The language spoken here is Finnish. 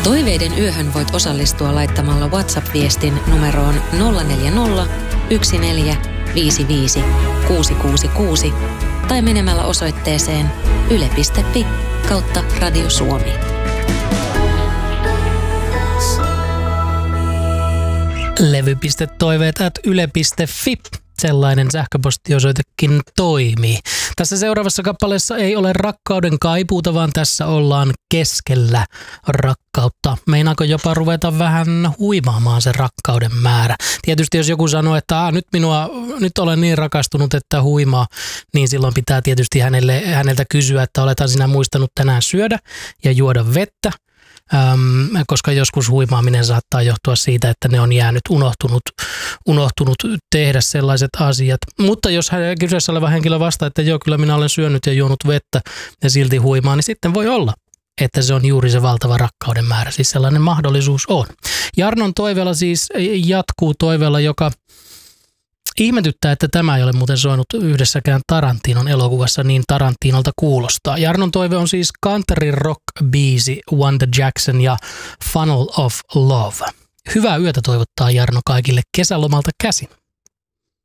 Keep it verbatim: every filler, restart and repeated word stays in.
Toiveiden yöhön voit osallistua laittamalla WhatsApp-viestin numeroon nolla neljä nolla, yksi neljä, viisi viisi, kuusi kuusi kuusi tai menemällä osoitteeseen yle piste fi kautta Radio Suomi. levy.toiveet at yle piste fi. Sellainen sähköpostiosoitekin toimii. Tässä seuraavassa kappaleessa ei ole rakkauden kaipuuta, vaan tässä ollaan keskellä rakkautta. Meinaako jopa ruveta vähän huimaamaan se rakkauden määrä? Tietysti jos joku sanoo, että ah, nyt, minua, nyt olen niin rakastunut, että huimaa, niin silloin pitää tietysti hänelle, häneltä kysyä, että olethan sinä muistanut tänään syödä ja juoda vettä. Ähm, koska joskus huimaaminen saattaa johtua siitä, että ne on jäänyt unohtunut, unohtunut tehdä sellaiset asiat. Mutta jos kyseessä oleva henkilö vastaa, että joo, kyllä minä olen syönyt ja juonut vettä ja silti huimaa, niin sitten voi olla, että se on juuri se valtava rakkauden määrä. Siis sellainen mahdollisuus on. Jarnon toiveella siis jatkuu toiveella, joka ihmetyttää, että tämä ei ole muuten soinut yhdessäkään Tarantinon elokuvassa, niin Tarantinolta kuulostaa. Jarnon toive on siis country rock biisi Wanda Jackson ja Funnel of Love. Hyvää yötä toivottaa Jarno kaikille kesälomalta käsin.